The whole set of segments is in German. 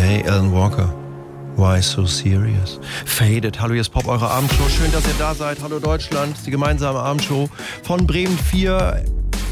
Hey, Alan Walker. Why so serious? Faded. Hallo, hier ist Pop, eure Abendshow. Schön, dass ihr da seid. Hallo Deutschland. Die gemeinsame Abendshow von Bremen 4.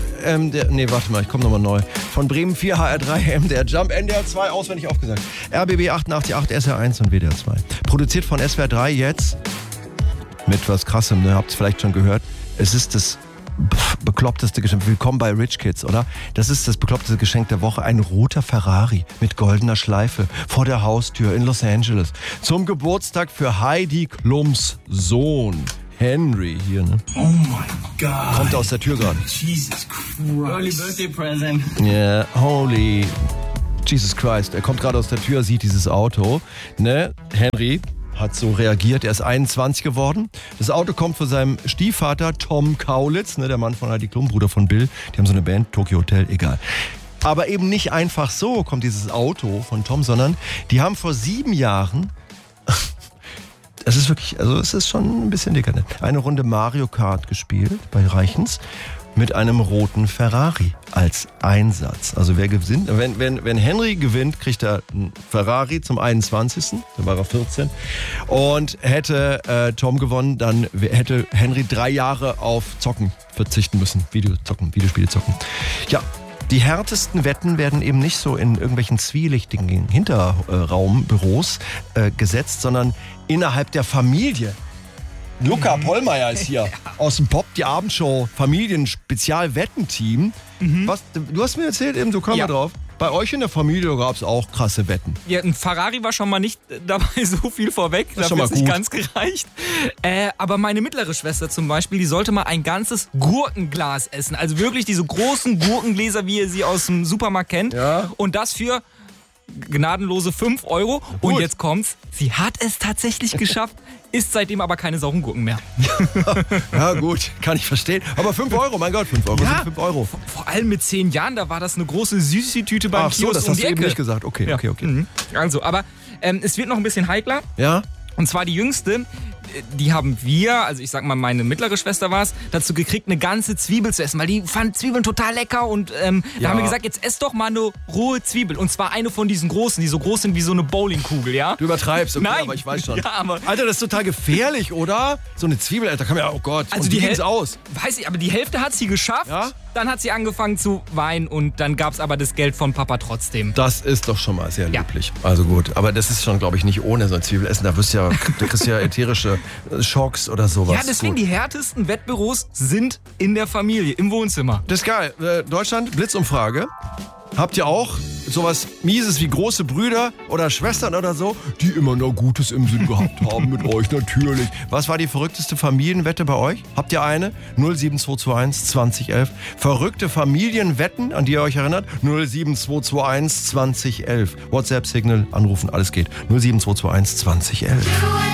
Ich komme nochmal neu. Von Bremen 4, HR3, MDR Jump, NDR 2, auswendig aufgesagt. RBB 888, SR 1 und WDR 2. Produziert von SWR 3 jetzt mit was Krassem, ne? Habt ihr vielleicht schon gehört. Es ist das bekloppteste Geschenk. Willkommen bei Rich Kids, oder? Das ist das bekloppteste Geschenk der Woche. Ein roter Ferrari mit goldener Schleife vor der Haustür in Los Angeles. Zum Geburtstag für Heidi Klums Sohn. Henry hier, ne? Oh mein Gott. Kommt aus der Tür gerade. Jesus Christ. Early birthday present. Yeah, holy Jesus Christ. Er kommt gerade aus der Tür, sieht dieses Auto. Ne? Henry hat so reagiert. Er ist 21 geworden. Das Auto kommt von seinem Stiefvater Tom Kaulitz, ne? Der Mann von Heidi Klum, Bruder von Bill. Die haben so eine Band, Tokyo Hotel, egal. Aber eben nicht einfach so kommt dieses Auto von Tom, sondern die haben vor 7 Jahren... Es ist wirklich, also es ist schon ein bisschen dekadent. Eine Runde Mario Kart gespielt bei Reichens mit einem roten Ferrari als Einsatz. Also wer gewinnt, wenn Henry gewinnt, kriegt er einen Ferrari zum 21. Da war er 14. Und hätte Tom gewonnen, dann hätte Henry 3 Jahre auf Zocken verzichten müssen. Videospiele zocken. Ja. Die härtesten Wetten werden eben nicht so in irgendwelchen zwielichtigen Hinterraumbüros gesetzt, sondern innerhalb der Familie. Luca Pollmeier ist hier aus dem Pop, die Abendshow Familien-Spezial-Wettenteam. Was, du hast mir erzählt, eben, so kam er drauf. Bei euch in der Familie gab es auch krasse Wetten. Ja, ein Ferrari war schon mal nicht dabei so viel vorweg. Das ist schon mal gut. Nicht ganz gereicht. Aber meine mittlere Schwester zum Beispiel, die sollte mal ein ganzes Gurkenglas essen. Also wirklich diese großen Gurkengläser, wie ihr sie aus dem Supermarkt kennt. Ja. Und das für gnadenlose 5 Euro. Und jetzt kommt's, sie hat es tatsächlich geschafft, isst seitdem aber keine sauren Gurken mehr. Ja gut, kann ich verstehen. Aber 5 Euro, mein Gott, 5 Euro sind 5 Euro. Vor allem mit 10 Jahren, da war das eine große Süßi-Tüte beim Kiosk so, das um hast die du Ecke. eben nicht gesagt. Okay. Also, aber es wird noch ein bisschen heikler. Ja? Und zwar die jüngste, die haben wir, also ich sag mal, meine mittlere Schwester war es, dazu gekriegt, eine ganze Zwiebel zu essen, weil die fand Zwiebeln total lecker und da haben wir gesagt, jetzt ess doch mal eine rohe Zwiebel. Und zwar eine von diesen großen, die so groß sind wie so eine Bowlingkugel, ja? Du übertreibst, okay, Nein. aber ich weiß schon. Ja, aber Alter, das ist total gefährlich, oder? So eine Zwiebel, Alter, kann man ja, oh Gott, also und die geht's aus. Weiß ich, aber die Hälfte hat sie geschafft, dann hat sie angefangen zu weinen und dann gab's aber das Geld von Papa trotzdem. Das ist doch schon mal sehr löblich. Also gut, aber das ist schon, glaube ich, nicht ohne so ein Zwiebel essen, da kriegst du ja ätherische Schocks oder sowas. Ja, deswegen die härtesten Wettbüros sind in der Familie, im Wohnzimmer. Das ist geil. Deutschland, Blitzumfrage. Habt ihr auch sowas Mieses wie große Brüder oder Schwestern oder so, die immer noch Gutes im Sinn gehabt haben mit euch, natürlich. Was war die verrückteste Familienwette bei euch? Habt ihr eine? 07221 2011. Verrückte Familienwetten, an die ihr euch erinnert? 07221 2011. WhatsApp-Signal, anrufen, alles geht. 07221 2011.